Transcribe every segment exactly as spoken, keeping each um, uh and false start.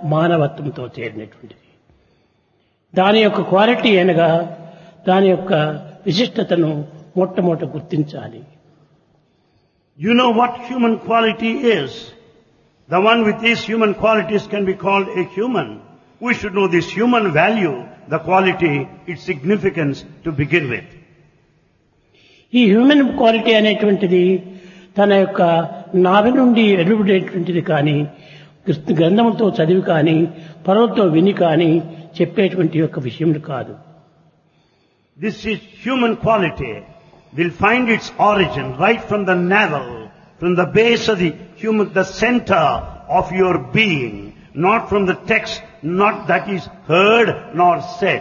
మానవత్వంతో చేరినటువంటిది. దాని యొక్క క్వాలిటీ అనగా దాని యొక్క విశిష్టతను మొట్టమొదట గుర్తించాలి. You know what human quality is. The one with these human qualities can be called a human. We should know this human value, the quality, its significance to begin with. ఈ human quality అనేటువంటిది తన యొక్క నాభి నుండి వెలువడేటువంటిది కానీ గ్రంథంతో చదివి కానీ పరులతో విని కానీ చెప్పేటువంటి యొక్క విషయం కాదు. This is human quality. Will find its origin right from the navel, from the base of the human, the center of your being, not from the text, not that is heard nor said.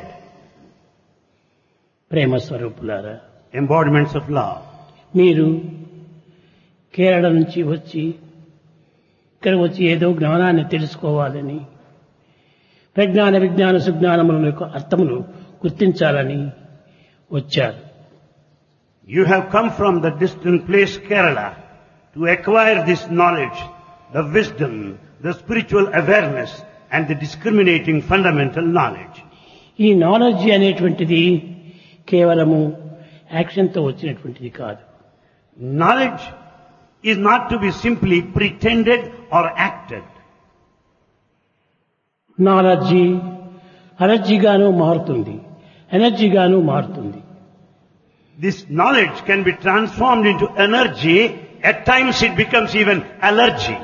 ప్రేమ స్వరూపులారా, Embodiments of love. మీరు కేరళ నుంచి వచ్చి ఇక్కడ వచ్చి ఏదో జ్ఞానాన్ని తెలుసుకోవాలని, ప్రజ్ఞాన విజ్ఞాన సుజ్ఞానముల యొక్క అర్థమును గుర్తించాలని వచ్చారు. You have come from the distant place Kerala to acquire this knowledge, the wisdom, the spiritual awareness and the discriminating fundamental knowledge. ఈ నాలెడ్జ్ అనేటువంటిది కేవలము యాక్షన్తో వచ్చినటువంటిది కాదు. Knowledge is not to be simply pretended or acted. Knowledge ఎనర్జీగాను మారుతుంది, ఎనర్జీగాను మారుతుంది. This knowledge can be transformed into energy. At times it becomes even allergy.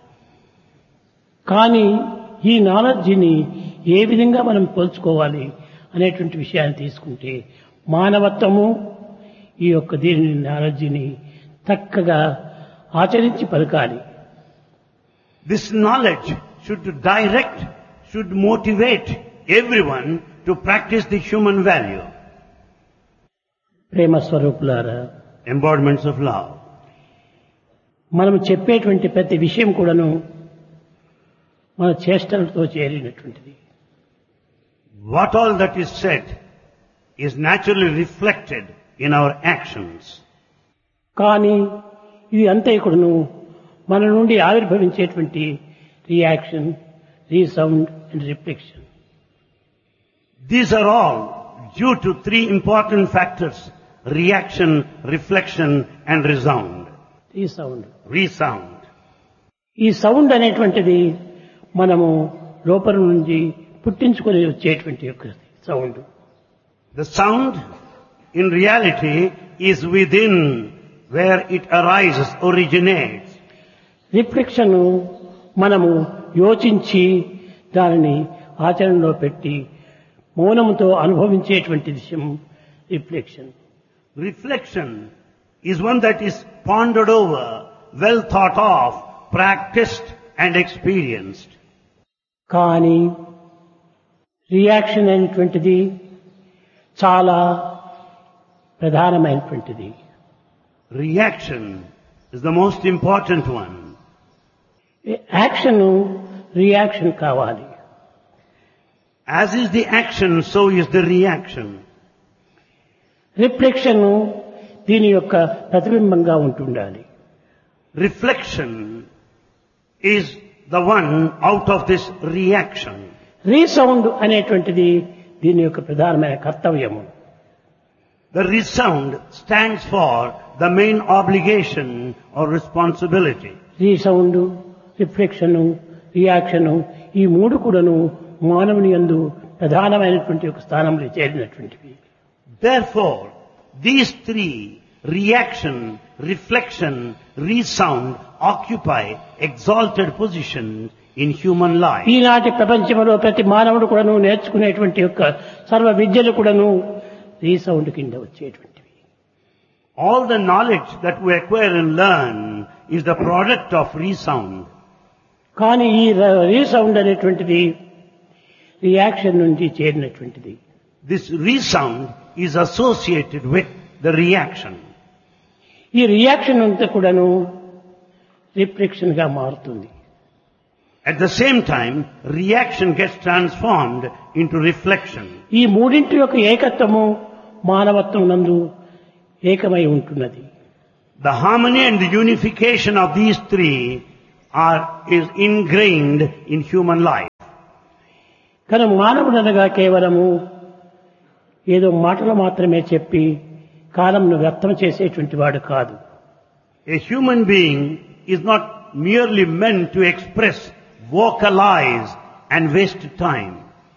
కానీ ఈ నాలెడ్జిని ఏ విధంగా మనం పోల్చుకోవాలి అనేటువంటి విషయాన్ని తీసుకుంటే మానవత్వము ఈ యొక్క దీని నాలెడ్జిని చక్కగా ఆచరించి పలకాలి. This knowledge should direct, should motivate everyone to practice the human value. ప్రేమ స్వరూపులారా, Embodiments of love. మనం చెప్పేటువంటి ప్రతి విషయం కూడాను మన చేష్టలతో చేరినటువంటిది. What all that is said is naturally reflected in our actions. కానీ ఇది అంతా కూడాను మన నుండి ఆవిర్భవించేటువంటి reaction, resound and reflection. These are all due to three important factors: reaction, reflection and resound. Resound. Resound. ఈ సౌండ్ అనేటువంటిది మనము లోపల నుంచి పుట్టించుకొని వచ్చేటువంటి యొక్క sound. The sound in reality is within, where it arises, originates. Reflection మనము యోచించి దానిని ఆచరణలో పెట్టి మౌనముతో అనుభవించేటువంటి విషయం reflection. Reflection is one that is pondered over, well thought of, practiced and experienced. కానీ రియాక్షన్ అనేటువంటిది చాలా ప్రధానమైనటువంటిది. Reaction is the most important one. Action reaction కావాలి. As is the action, so is the reaction. Reflection దీని యొక్క ప్రతిబింబంగా ఉంటుండాలి. Reflection is the one out of this reaction. Resound అనేటువంటిది దీని యొక్క ప్రధానమైన కర్తవ్యము. The resound stands for the main obligation or responsibility. Resound, reflection, reaction ఈ మూడు కూడాను మానవుని యందు ప్రధానమైనటువంటి ఒక స్థానంలో చేరినటువంటివి. Therefore, these three, reaction, reflection, resound, occupy exalted positions in human life. ఈనాటి ప్రపంచంలో ప్రతి మానవుడు కూడాను నేర్చుకునేటువంటి యొక్క సర్వ విద్యలు కూడాను రీసౌండ్ కింద వచ్చేటువంటివి. All the knowledge that we acquire and learn is the product of resound. కానీ ఈ రీసౌండ్ అనేటువంటిది రియాక్షన్ నుండి చేరినటువంటిది. This resound is associated with the reaction. ఈ రియాక్షన్ అంతా కూడాను రిఫ్లెక్షన్ గా మారుతుంది. At the same time, reaction gets transformed into reflection. ఈ మూడింటి యొక్క ఏకత్వము మానవత్వం నందు ఏకమై ఉంటున్నది. The harmony and the unification of these three are is ingrained in human life. కానీ మానవుడనగా కేవలము ఏదో మాటలు మాత్రమే చెప్పి కాలంను వ్యర్థం చేసేటువంటి వాడు కాదు. A human being is not merely meant to express, vocalize and waste time.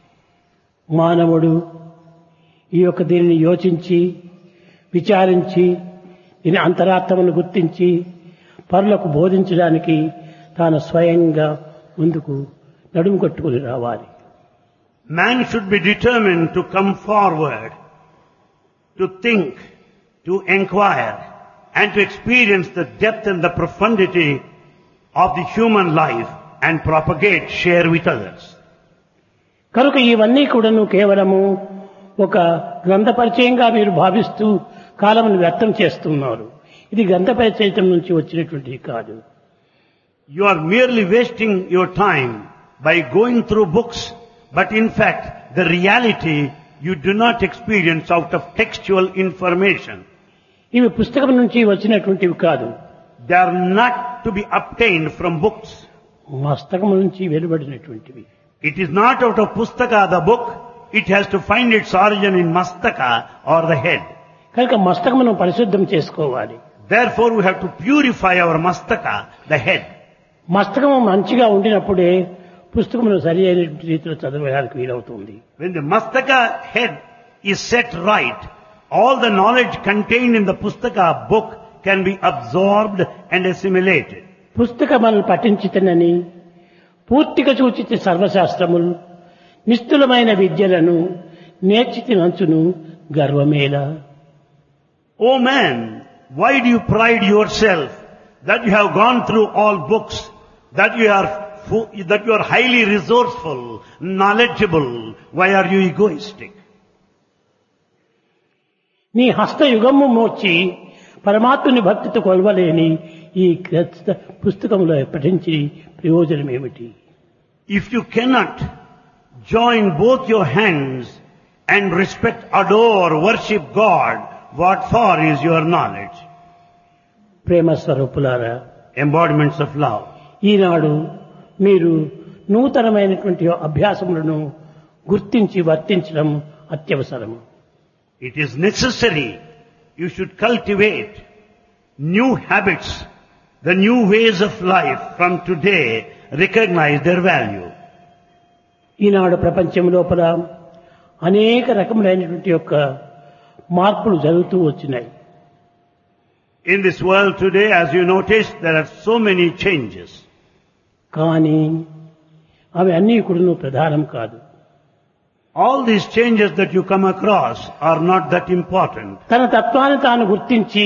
మానవుడు ఈ యొక్క దీనిని యోచించి విచారించి దీని అంతరార్థమును గుర్తించి పరులకు బోధించడానికి తాను స్వయంగా ముందుకు నడుము కట్టుకుని రావాలి. Man should be determined to come forward, to think, to inquire, and to experience the depth and the profundity of the human life and propagate, share with others. కనుక ఇవన్నీ కూడాను కేవలము ఒక గ్రంథ పరిచయంగా మీరు భావిస్తూ కాలమును వ్యర్థం చేస్తున్నారు. ఇది గ్రంథ పరిచయం నుంచి వచ్చినటువంటిది కాదు. You are merely wasting your time by going through books, but in fact the reality you do not experience out of textual information. ఇవి పుస్తకం నుంచి వచ్చినటువంటివి కాదు. They are not to be obtained from books. మస్తకం నుంచి వెలువడినటువంటివి. It is not out of pustaka, the book. It has to find its origin in mastaka or the head. కనుక మస్తకమును పరిశుద్ధం చేసుకోవాలి. Therefore we have to purify our mastaka, the head. మస్తకము మంచిగా ఉండినప్పుడే పుస్తకమును సరి అయిన రీతిలో చదవడానికి వీలవుతుంది. When the mastaka head is set right, all the knowledge contained in the pustaka book can be absorbed and assimilated. పుస్తకములను పఠించితనని పూర్తిగా చూచితి సర్వశాస్త్రములు నిస్తులమైన విద్యలను నేర్చితి నంచును గర్వమేలా. O man, why do you pride yourself that you have gone through all books, that you are fo- that you are highly resourceful, knowledgeable? Why are you egoistic? నీ హస్తయుగము మోర్చి పరమాత్ముని భక్తితో కొలవలేని ఈ గ్రంథ పుస్తకంలో పఠించి ప్రయోజనం ఏమిటి? If you cannot join both your hands and respect, adore, worship God, what for is your knowledge? ప్రేమ స్వరూపులారా, Embodiments of love. ఈనాడు మీరు నూతనమైనటువంటి అభ్యాసములను గుర్తించి వర్తించడం అత్యవసరము. It is necessary you should cultivate new habits, the new ways of life from today, recognize their value. ఈనాడు ప్రపంచం లోపల అనేక రకములైనటువంటి యొక్క మార్పులు జరుగుతూ వచ్చినాయి. In this world today, as you notice, there are so many changes. కానీ అవి అన్నీ కూడా ప్రధానం కాదు. All these changes that you come across are not that important. తన తత్వాన్ని తాను గుర్తించి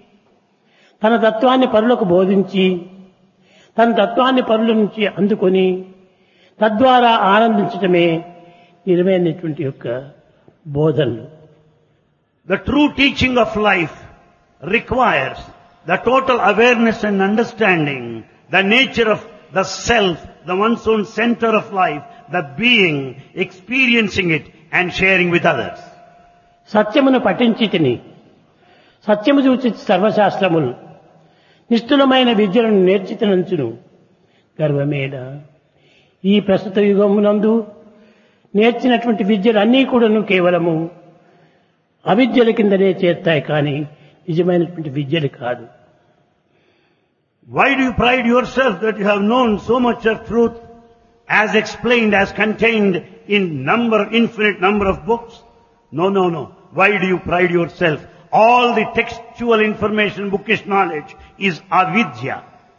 తన తత్వాన్ని పరులకు బోధించి తన తత్వాన్ని పరుల నుంచి అందుకొని తద్వారా ఆనందించటమే నిజమైనటువంటి యొక్క బోధనలు. The true teaching of life requires the total awareness and understanding, the nature of the self, the one's own center of life, the being, experiencing it and sharing with others. సత్యమును పఠించి తిని సత్యము చూచి సర్వశాస్త్రములు నిష్ఠులమైన విద్యలను నేర్చితనంచును గర్వమేడ. ఈ ప్రస్తుత యుగమునందు నేర్చినటువంటి విద్యలు అన్నీ కూడాను కేవలము అవిద్యల కిందనే చేస్తాయి, కానీ నిజమైనటువంటి విద్యలు కాదు. Why do you pride yourself that you have known so much of truth as explained, as contained in number, infinite number of books? No, no, no. Why do you pride yourself? All the textual information, bookish knowledge is avidya.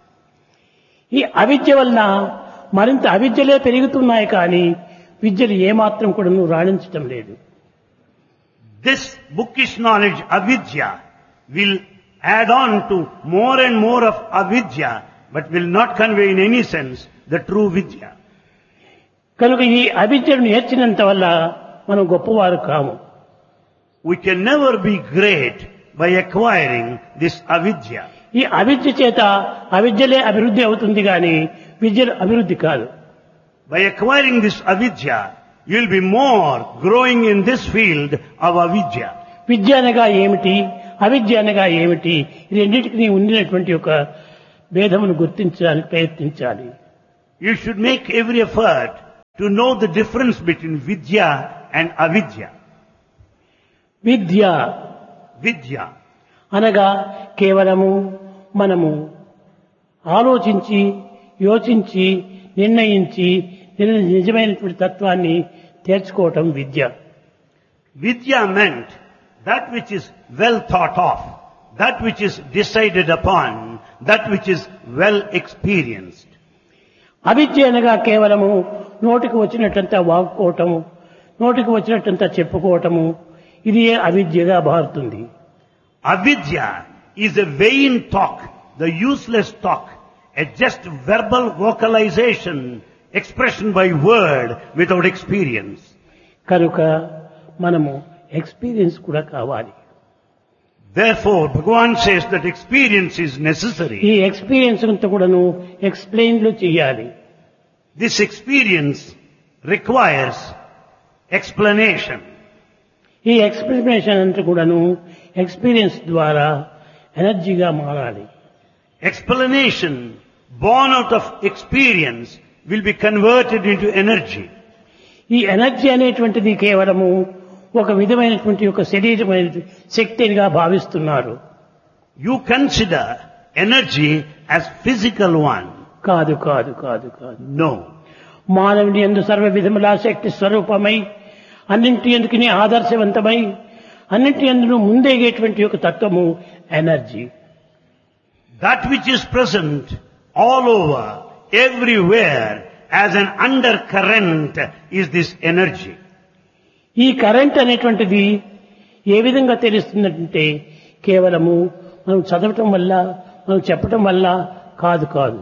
ఈ అవిద్య వలన మరింత అవిద్యలే పెరుగుతున్నాయి, కానీ విద్యలు ఏమాత్రం కూడా రాణించటం లేదు. This bookish knowledge, avidya, will add on to more and more of avidya, but will not convey in any sense the true vidya. కనుక ఈ అవిద్యను నేర్చినంత వల్ల మనం గొప్పవారు కాము. We can never be great by acquiring this avidya. ఈ అవిద్య చేత అవిద్యలే అభివృద్ధి అవుతుంది, కానీ విద్యలు అభివృద్ధి కాదు. By acquiring this avidya, you will be more growing in this field of avidya. విద్య అనగా ఏమిటి, అవిద్య అనగా ఏమిటి, ఈ రెండింటికి ఉండినటువంటి ఒక భేదమును గుర్తించడానికి ప్రయత్నించాలి. You should make every effort to know the difference between vidya and avidya. Vidya Vidya, అనగా కేవలము మనము ఆలోచించి యోచించి నిర్ణయించి నిజ- నిజమైనటువంటి తత్వాన్ని తేర్చుకోవటం విద్య. vidya meant that which is well thought of, that which is decided upon, that which is well experienced. అవిద్య అనగా కేవలము నోటికి వచ్చినట్టంతా వాక్కోవటము, నోటికి వచ్చినట్టంతా చెప్పుకోవటము, ఇది అవిద్యగా మారుతుంది. Avidya is a vain talk, the useless talk, a just verbal vocalization, expression by word without experience. కనుక మనము experience కూడా కావాలి. Therefore, Bhagavan says that experience is ఈ necessary. ఎక్స్పీరియన్స్ అంతా కూడాను ఎక్స్ప్లెయిన్ లో చేయాలి. This experience requires explanation. ఈ ఎక్స్ప్లెనేషన్ అంతా కూడాను ఎక్స్పీరియన్స్ ద్వారా ఎనర్జీగా మారాలి. Explanation born out of experience will be converted into energy. ఈ ఎనర్జీ అనేటువంటిది కేవలము ఒక విధమైనటువంటి ఒక శరీరమైన శక్తిగా భావిస్తున్నారు. You consider energy as physical one. కాదు కాదు కాదు కాదు No. మానవుని యందు సర్వ విధముల శక్తి స్వరూపమై అన్నింటి ఎందుకునే ఆదర్శవంతమై అన్నింటి ఎందును ముందేగేటువంటి ఒక తత్వము energy. That which is present all over, everywhere, as an undercurrent is this energy. ఈ కరెంట్ అనేటువంటిది ఏ విధంగా తెలుస్తుందంటే కేవలము మనం చదవటం వల్ల మనం చెప్పటం వల్ల కాదు కాదు.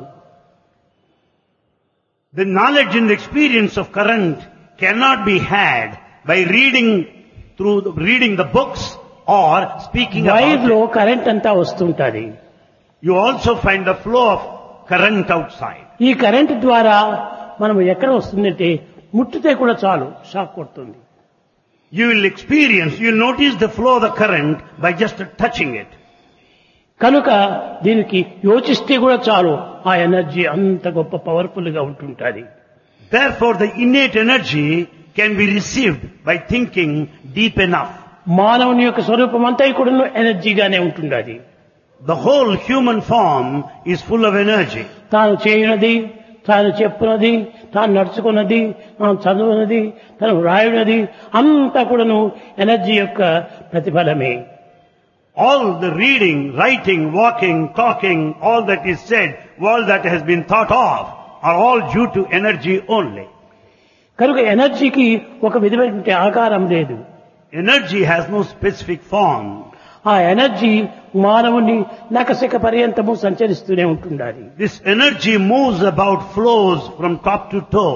The knowledge and experience of current cannot be had by reading through the, reading the books or speaking wire about లో it. కరెంట్ అంతా వస్తుంటది. You also find the flow of current outside. ఈ కరెంట్ ద్వారా మనం ఎక్కడ వస్తుందంటే ముట్టితే కూడా చాలు షాక్ కొడుతుంది. You will experience, you will notice the flow of the current by just touching it. కనుక దీనికి యోచిస్తే కూడా చాలు ఆ ఎనర్జీ అంత గొప్ప పవర్ఫుల్ గా ఉంటుంటది. Therefore, the innate energy can be received by thinking deep enough. మానవుని యొక్క స్వరూపం అంతా కూడా ఎనర్జీగానే ఉంటుండది. The whole human form is full of energy. తాను చేయనది, తాను చెప్పునది, తాను నడుచుకున్నది, తాను చదువునది, తాను రాయునది అంతా కూడాను ఎనర్జీ యొక్క ప్రతిఫలమే. All the reading, writing, walking, talking, all that is said, all that has been thought of, are all due to energy only. కనుక ఎనర్జీకి ఒక విధమైనటువంటి ఆకారం లేదు. Energy has no specific form. ఆ ఎనర్జీ మానవుని నకసిక పర్యంతము సంచరిస్తూనే ఉంటుండాలి. This energy moves about, flows from top to toe.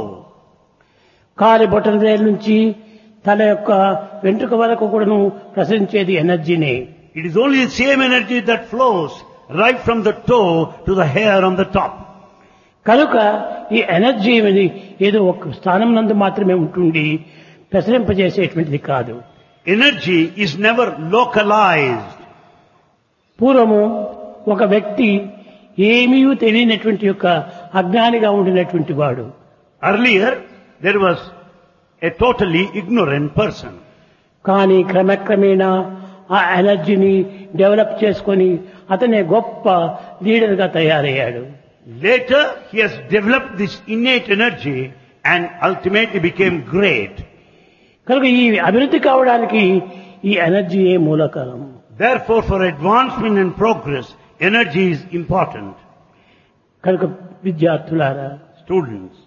కాలి బొటన వేలు నుంచి తల యొక్క వెంట్రుక వరకు కూడాను ప్రసరించేది ఎనర్జీనే. It is only the same energy that flows right from the toe to the hair on the top. కనుక ఈ ఎనర్జీ అనేది ఏదో ఒక స్థానం నందు మాత్రమే ఉంటుండి ప్రసరింపజేసేటువంటిది కాదు. Energy is never localized. పూర్వము ఒక వ్యక్తి ఏమీ తెలియనటువంటి యొక్క అజ్ఞానిగా ఉండినటువంటి వాడు. Earlier, there was a totally ignorant person. కానీ క్రమక్రమేణా ఆ ఎనర్జీని డెవలప్ చేసుకొని అతనే గొప్ప లీడర్గా తయారయ్యాడు. Later, he has developed this innate energy and ultimately became great. కనుక ఈ అభివృద్ధి కావడానికి ఈ ఎనర్జీయే మూలకారణం. Therefore, for advancement and progress, energy is important. కనుక విద్యార్థులారా, Students,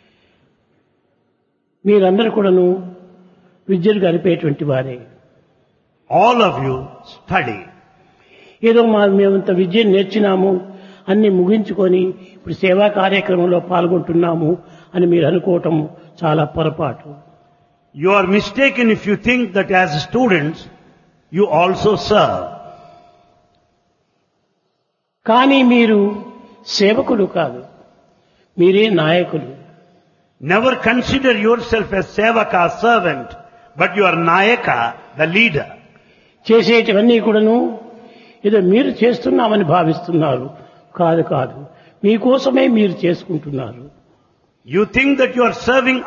మీరందరూ కూడాను విద్యను గడిపేటువంటి వారే. all of you study. ఏదో మా మేమంత విద్యను నేర్చినాము అన్ని ముగించుకొని ఇప్పుడు సేవా కార్యక్రమంలో పాల్గొంటున్నాము అని మీరు అనుకోవటం చాలా పొరపాటు. You are mistaken if you think that as students, you also serve. కానీ మీరు సేవకులు కాదు, మీరే నాయకులు. Never consider yourself as sevaka, servant, but you are nayaka, the leader. చేసేటివన్నీ కూడాను ఏదో మీరు చేస్తున్నామని భావిస్తున్నారు. కాదు కాదు, మీకోసమే మీరు చేసుకుంటున్నారు. You think that you are serving others.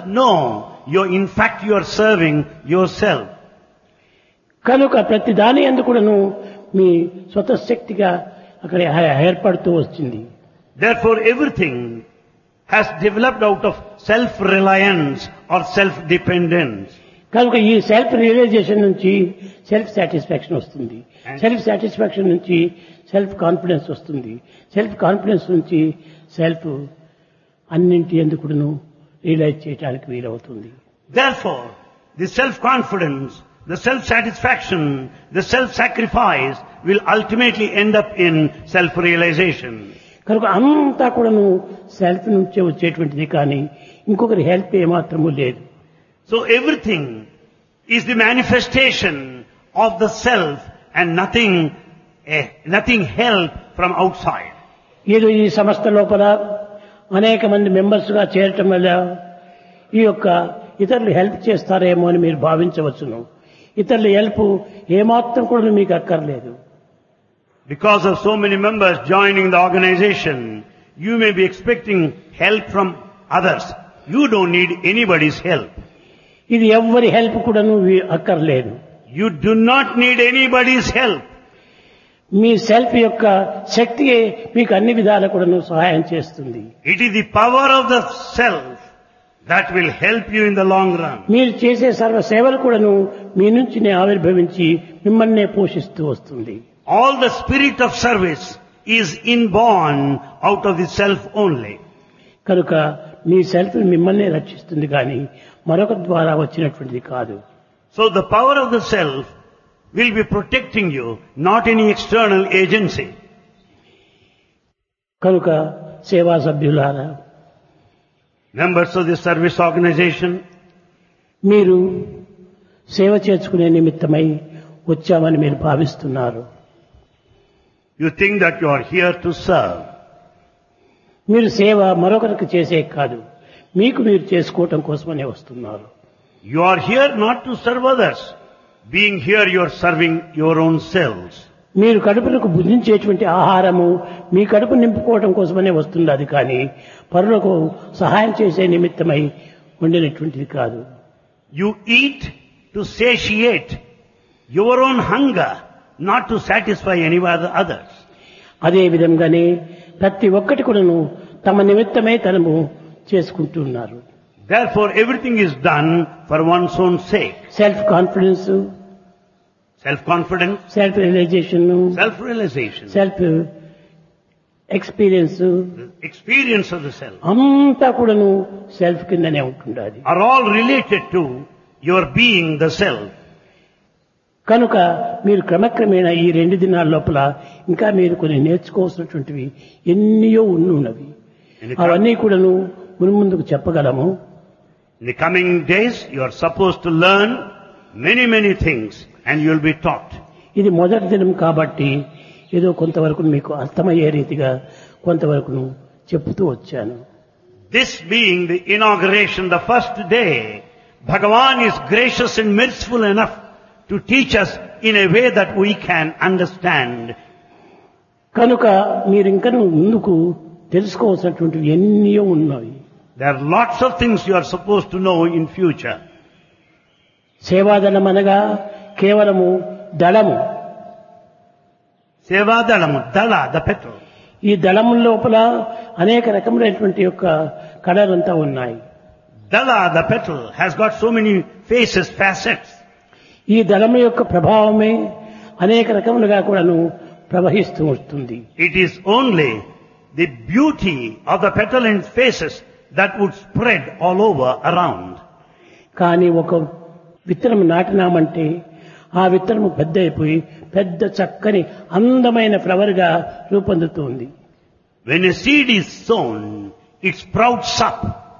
No, you're, in fact you are serving yourself. కనుక ప్రతి దాని యందు కూడాను మీ స్వతశక్తిగా అక్కడ ఏర్పడుతూ వచ్చింది. Therefore everything has developed out of self-reliance or self-dependence. కనుక ఈ సెల్ఫ్ రియలైజేషన్ నుంచి సెల్ఫ్ సాటిస్ఫాక్షన్ వస్తుంది. సెల్ఫ్ సాటిస్ఫాక్షన్ నుంచి సెల్ఫ్ కాన్ఫిడెన్స్ వస్తుంది. సెల్ఫ్ కాన్ఫిడెన్స్ నుంచి సెల్ఫ్ అన్నింటి ఎందుకును రియలైజ్ చేయడానికి వీలవుతుంది. Therefore, the self-confidence, the self-satisfaction, the self-sacrifice will ultimately end up in self-realization. కనుక అంతా కూడాను సెల్ఫ్ నుంచే వచ్చేటువంటిది కానీ ఇంకొకరి హెల్ప్ ఏమాత్రము లేదు. So everything is the manifestation of the self and nothing, eh, nothing help from outside. ఏదో ఈ సంస్థ లోపల అనేక మంది మెంబర్స్ గా చేరటం వల్ల ఈ యొక్క ఇతరులు హెల్ప్ చేస్తారేమో అని మీరు భావించవచ్చును. ఇతరుల హెల్ప్ ఏమాత్రం కూడా మీకు అక్కర్లేదు. Because of so many members joining the organization, you may be expecting help from others. You don't need anybody's help. ఇది ఎవ్వరి హెల్ప్ కూడాను అక్కర్లేదు. You do not need anybody's help. Me self యొక్క శక్తియే మీకు అన్ని విధాల కూడాను సహాయం చేస్తుంది. It is the power of the self that will help you in the long run. మీరు చేసే సర్వ సేవలు కూడాను మీ నుంచినే ఆవిర్భవించి మిమ్మల్నే పోషిస్తూ వస్తుంది. All the spirit of service is inborn out of the self only. కనుక మీ సెల్ఫ్ మిమ్మల్ని రక్షిస్తుంది కానీ మరొక ద్వారా వచ్చినటువంటిది కాదు. So the power of the self will be protecting you, not any external agency. కనుక సేవా సభ్యులారా, Members of the service organization, మీరు సేవ చేసుకునే నిమిత్తమై వచ్చామని మీరు భావిస్తున్నారు. you think that you are here to serve. మీరు సేవ మరొకరికి చేసే కాదు, మీకు మీరు చేసుకోవటం కోసమనే వస్తున్నారు. You are here not to serve others. Being here, you are serving your own selves. మీరు కడుపులకు భుజించేటువంటి ఆహారము మీ కడుపు నింపుకోవడం కోసమనే వస్తుంది, అది కానీ పరులకు సహాయం చేసే నిమిత్తమై వండినటువంటిది కాదు. You eat to satiate your own hunger, not to satisfy any others. అదే విధంగానే ప్రతి ఒక్కటి కూడాను తమ నిమిత్తమే తనము చేసుకుంటున్నారు. Therefore, everything is done for one's own sake. Self confidence, Self-confidence, self realisation, self-realization, self experience the experience of the self అంతా కూడాను సెల్ఫ్ కిందనే ఉంటుండాలి. are all related to your being the self. కనుక మీరు క్రమక్రమేణా ఈ రెండు దినాల లోపల ఇంకా మీరు కొన్ని నేర్చుకోవాల్సినటువంటివి ఎన్నో ఉన్నవి. అవన్నీ కూడాను మున్ముందుకు చెప్పగలము. In the coming days, you are supposed to learn many, many things and you will be taught. ఇది మొదటి దినం కాబట్టి ఏదో కొంతవరకు మీకు అర్థమయ్యే రీతిగా కొంతవరకు చెప్తూ వచ్చాను. This being the inauguration, the first day, Bhagavan is gracious and merciful enough to teach us in a way that we can understand. కనుక మీరు ఇంకా ముందుకు తెలుసుకోవాల్సినటువంటివి ఎన్నో ఉన్నాయి. There are lots of things you are supposed to know in future. సేవాదళం అనగా కేవలము దళము. Sevadalamu, Dala, the petal. ఈ దళము లోపల అనేక రకములైనటువంటి యొక్క కళలంతా ఉన్నాయి. Dala, the petal, has got so many faces, facets. ఈ దళము యొక్క ప్రభావమే అనేక రకములుగా కూడాను ప్రవహిస్తూ వస్తుంది. It is only the beauty of the petal and faces that would spread all over around. కానీ ఒక విత్తనం నాటినామంటే ఆ విత్తనము పెద్ద అయిపోయి పెద్ద చక్కని అందమైన ఫ్లవర్ గా రూపొందుతుంది. When a seed is sown, it sprouts up,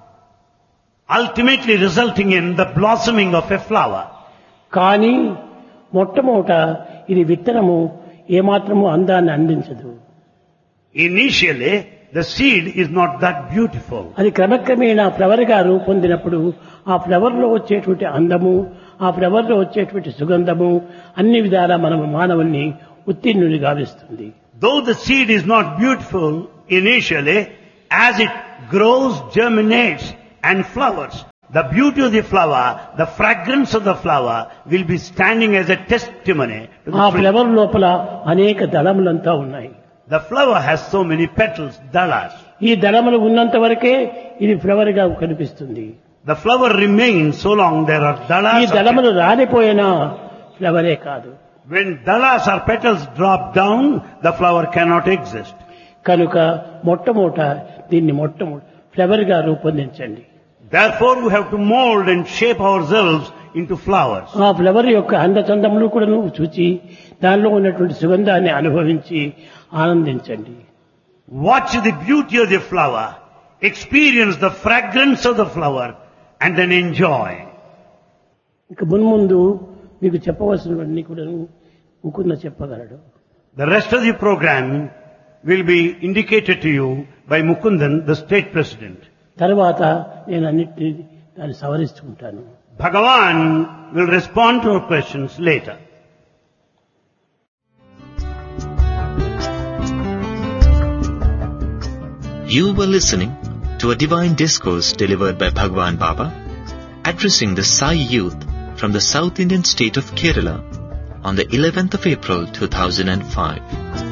ultimately resulting in the blossoming of a flower. కానీ మొట్టమొదట ఇది విత్తనము ఏమాత్రము అందాన్ని అందించదు. Initially, the seed is not that beautiful. అది క్రమక్రమేణా ఫ్లవర్ గా రూపొందినప్పుడు ఆ ఫ్లవర్ లో వచ్చేటువంటి అందము, ఆ ఫ్లవర్ లో వచ్చేటువంటి సుగంధము అన్ని విధాలా మనము మానవుల్ని ఉత్తీర్ణుని గావిస్తుంది. Though the seed is not beautiful initially, as it grows, germinates and flowers, The beauty of the flower, the fragrance of the flower will be standing as a testimony to ఆ the tree. Flower లోపల అనేక దళములంతా ఉన్నాయి. The flower has so many petals, dalas. ఈ దళములు ఉన్నంత వరకే ఇది flower గా కనిపిస్తుంది. The flower remains so long there are ఈ dalas. or దళములు రాలిపోయినా ఫ్లవరే కాదు. When dalas or petals drop down, the flower cannot exist. కనుక మొట్టమొదట దీన్ని మొట్టమొదటి ఫ్లవర్ గా రూపొందించండి. Therefore we have to mold and shape ourselves into flowers. ఆ ఫ్లవర్ యొక్క అందచందములు కూడా నువ్వు చూచి దానిలో ఉన్నటువంటి సుగంధాన్ని అనుభవించి ఆనందించండి. Watch the beauty of the flower, experience the fragrance of the flower, and then enjoy. ఇక మున్ముందు మీకు చెప్పవలసినవన్నీ కూడా ముకుంద చెప్పగలడు. The rest of the program will be indicated to you by Mukundan, the state president. తర్వాత నేను అన్నిటినీ దాన్ని సవరిస్తుంటాను. Bhagavan will respond to our questions later. You were listening to a divine discourse delivered by Bhagwan Baba, addressing the Sai youth from the South Indian state of Kerala on the eleventh of April two thousand five.